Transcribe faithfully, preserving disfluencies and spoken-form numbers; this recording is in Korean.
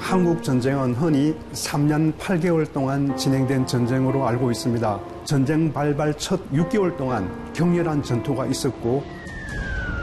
한국 전쟁은 흔히 삼 년 팔 개월 동안 진행된 전쟁으로 알고 있습니다. 전쟁 발발 첫 육 개월 동안 격렬한 전투가 있었고